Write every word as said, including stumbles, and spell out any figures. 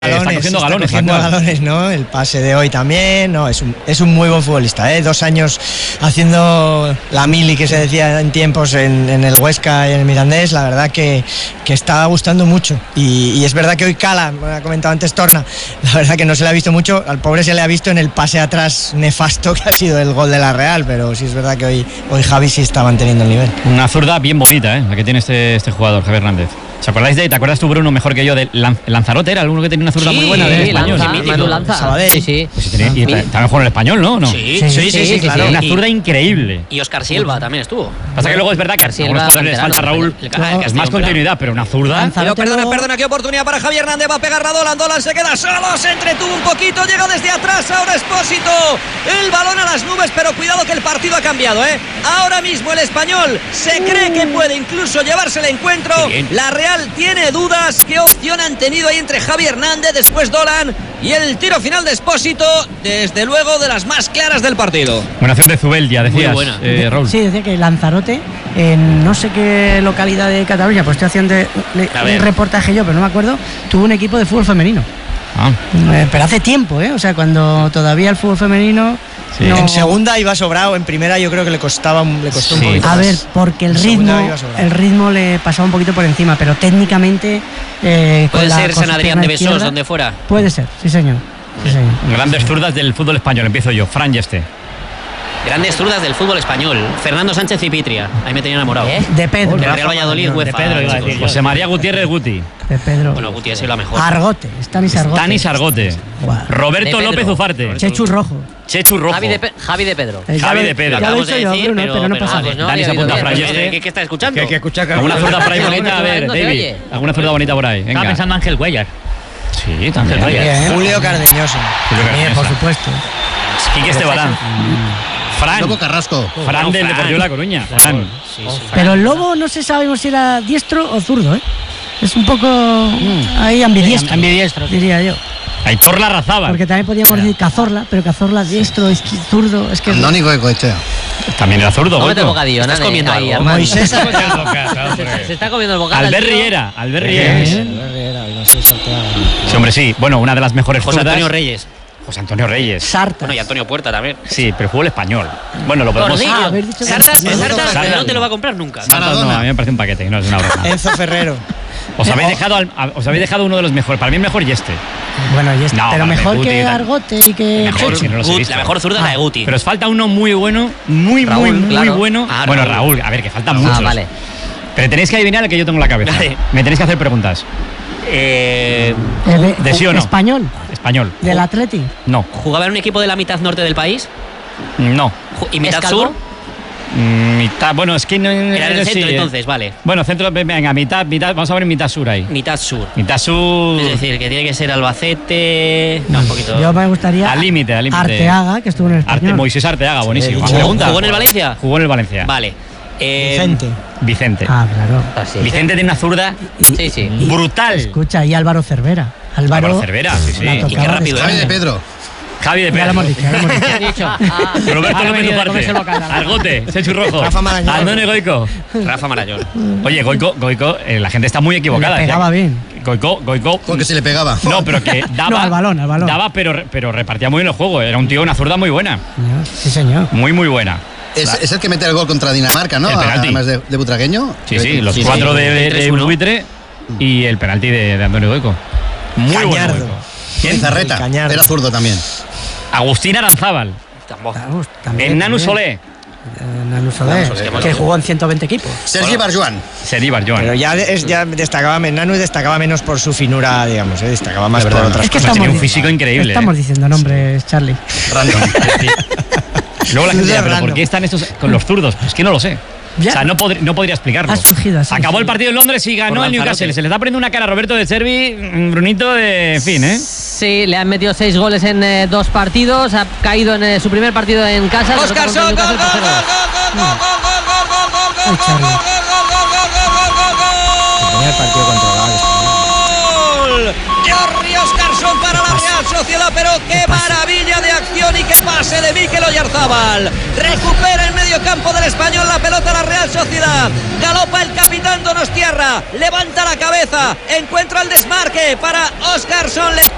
Galones, está cogiendo galones, está cogiendo galones, ¿no? El pase de hoy también, no, es un, es un muy buen futbolista, ¿eh? Dos años haciendo la mili que se decía en tiempos en, en el Huesca y en el Mirandés, la verdad que, que está gustando mucho. Y, y es verdad que hoy Cala, me ha comentado antes Torna, la verdad que no se le ha visto mucho, al pobre se le ha visto en el pase atrás nefasto que ha sido el gol de la Real, pero sí es verdad que hoy, hoy Javi sí está manteniendo el nivel. Una zurda bien bonita, ¿eh? La que tiene este, este jugador, Javier Hernández. ¿Os acordáis de, te acuerdas tú, Bruno, mejor que yo, de Lan, Lanzarote? Era alguno que tenía una zurda sí, muy buena de sí, español. Lanza, Manu Lanza. Sabadell. Sí, sí. Pues sí tenía, y también jugó en el español, ¿no? ¿No? Sí, sí, sí, sí, sí, sí, claro. Una Y- zurda increíble. Y Oscar Silva también estuvo. Pasa que luego es verdad que a Silva, algunos jugadores les falta, canterano, Raúl, el- el- el es más Castellón, continuidad, pero una zurda... Pero perdona, perdona, qué oportunidad para Javier Hernández, va a pegar a Dolan, Dolan se queda solo, se entretuvo un poquito, llega desde atrás, ahora Expósito, el balón a las nubes, pero cuidado que el partido ha cambiado, ¿eh? Ahora mismo el Español se cree que puede incluso llevarse el encuentro, la Real tiene dudas, qué opción han tenido ahí entre Javi Hernández, después Dolan y el tiro final de Expósito, desde luego de las más claras del partido. Buena acción de Zubeldia, decías, buena. eh, Raúl. Sí, decía que Lanzarote, en no sé qué localidad de Cataluña, pues estoy haciendo de- A un ver. reportaje yo, pero no me acuerdo, tuvo un equipo de fútbol femenino. Ah, Eh, pero hace tiempo, ¿eh? O sea, cuando todavía el fútbol femenino... Sí. no- En segunda iba sobrado, en primera yo creo que le costaba, le costó Sí. un poquito A más. ver, porque el En segunda ritmo, iba sobrado. el ritmo le pasaba un poquito por encima, pero técnicamente... eh, con Puede la- ser con San su Adrián pierna de Besós, izquierda, donde fuera. Puede ser, sí señor. Sí, señor. Grandes zurdas del fútbol español, empiezo yo. Fran Yeste. Grandes zurdas del fútbol español. Fernando Sánchez y Pitria. Ahí me tenía enamorado. De Pedro. Del Real Valladolid, De UEFA. Pedro iba a chicos. decir yo. José María Gutiérrez Guti. De Pedro. Bueno, Guti ha sido la mejor. Argote, Stanis Argote. Tanis Argote. Guau. Roberto De Pedro. López Ufarte. Chechu Rojo. Chechu Rojo. Javi de, Pe- Javi de Pedro. Eh, ya Javi lo- de Pedro. Ya lo he Acabamos dicho de yo, decir, Bruno, pero, pero no pero, pasa ah, pues nada. no Dani había se apunta oído a bien. Fran Yeste. ¿Qué, qué está escuchando? Que hay que escuchar que ¿Alguna zurda por ahí No se bonita? A oye, ver, no se David. oye. ¿Alguna zurda bonita por ahí? Estaba Venga. pensando Ángel Cuellar. Sí, también. Bien. Julio Cardeñosa. Julio Bien, Cardeñosa. por supuesto. Quique Estebalán. Fran. Lobo Carrasco. Fran No, del Fran. Deportivo de La Coruña. Fran. Sí, sí. Pero el Lobo no se sabe si era diestro o zurdo, ¿eh? Es un poco ahí ambidiestro, Ambidiestro, sí. diría yo. Aitor Larrazábal. Porque también podríamos decir Cazorla, pero Cazorla diestro, izqui- zurdo, es que... Andónico Ecoechea. También era zurdo. Cómete el Goico. bocadillo, Estás Nane, comiendo ahí, algo. Armando. Moisés. Se, se está comiendo el bocado. Albert el tío. Riera. Albert Riera. Sí, hombre, sí. Bueno, una de las mejores José zurdas. Antonio Reyes. José Antonio Reyes. Sarta. Bueno, y Antonio Puerta también. Sí, pero jugó el español. Bueno, lo podemos... Gordillo. Ah, habéis dicho que- Sartas, Sartas Sartas. no te lo va a comprar nunca. Sartas no, Maradona. a mí me parece un paquete, no es una broma. Enzo Ferrero. Os habéis dejado, al- a- os habéis dejado uno de los mejores. Para mí el mejor y este. Bueno, y este, No, pero vale, mejor Guti y que tal. Argote y que Mejor, Chechu. que no los he Gut- visto. la mejor zurda es la de Guti. Pero os falta uno muy bueno, muy, Raúl, muy, muy claro. bueno. Ah, bueno, Raúl. Raúl, a ver, que faltan muchos. Ah, vale. Pero tenéis que adivinar el que yo tengo en la cabeza. Vale. Me tenéis que hacer preguntas. Eh, Eh, de, ¿De sí o no? Español, Español. del Atleti. No. ¿Jugaba en un equipo de la mitad norte del país? No. Ju- ¿Y mitad ¿Es calvo? sur? Mm, Mitad, bueno, es que no. Era en el sí, centro, eh. entonces, vale. Bueno, centro, venga, mitad, mitad, vamos a ver mitad sur ahí. Mitad sur. Mitad sur. Es decir, que tiene que ser Albacete. No, un poquito. Yo me gustaría... Al límite, al límite. Arteaga, que estuvo en el Arte, Español. Moisés Arteaga, buenísimo. Sí, Más sí. preguntas. ¿Jugó en el Valencia? Jugó en el Valencia. Vale. Eh, Vicente. Vicente. Ah, claro. ah, sí. Vicente tiene una zurda Sí, sí. brutal. Escucha, y Álvaro Cervera. Álvaro, Álvaro Cervera, sí, sí. la Y qué tocaba rápido de Javi de España. Pedro. Javi de Ya lo Pedro. hemos dicho, ya lo hemos dicho. dicho. Roberto Ahora López venía de Ufarte. comerse el bocata. Argote, Chechu Rojo. Rafa Marañón. Andone Goico. Rafa Marañón. Oye, Goico, Goico, eh, la gente está muy equivocada. Le pegaba ¿eh? bien. Goico, Goico. Porque se le pegaba. No, pero que daba. No, al balón, al balón. Daba, pero, pero repartía muy bien el juego. Era un tío, una zurda muy buena. Señor, Sí, señor. Muy, muy buena. Es, es el que mete el gol contra Dinamarca, ¿no? El penalti. Además de, de butragueño. Sí, sí, los Sí, cuatro sí. de, de, de tres uno. Buitre y el penalti de, de Antonio Goico. Muy bueno. Cañardo. Goico. ¿Quién? Zarreta. Cañardo. Era zurdo también. Agustín Aranzábal. Tampoco. Vamos, también, En Nanu también. Solé. Eh, Nanu Solé, Nanu Solé, que bueno. jugó en ciento veinte equipos. Sergi Barjuan. Seri Barjoan. Pero ya, es, ya destacaba, Nanu destacaba menos por su finura, digamos, ¿eh? Destacaba más De por verdad, otras Es que Además, estamos, tenía un dic- físico increíble. estamos ¿eh? diciendo nombres, Charlie. Random. Luego la gente dirá, pero Random. ¿por qué están estos con los zurdos? Pues que no lo sé. Ya. O sea, no, podr- no podría explicarlo. Ha surgido así. Acabó el partido en Londres y ganó Por el Newcastle. Lanzarote. Se le está poniendo una cara a Roberto de Servi, mm, Brunito, de en fin, ¿eh? Sí, le han metido seis goles en eh, dos partidos. Ha caído en eh, su primer partido en casa. Oscar derrota Son, contra gol, el gol, Newcastle gol, por cero. gol, gol, gol, gol, gol, gol, gol, Ay, Charlie. gol, gol, gol, gol, gol, gol, gol, Tenía el partido controlado. gol. Jordi Oscarson para la Real Sociedad, pero qué maravilla de acción y qué pase de Mikel Oyarzábal. Recupera el medio campo del Español la pelota la Real Sociedad. Galopa el capitán Donostiarra, levanta la cabeza, encuentra el desmarque para Oscarson. Le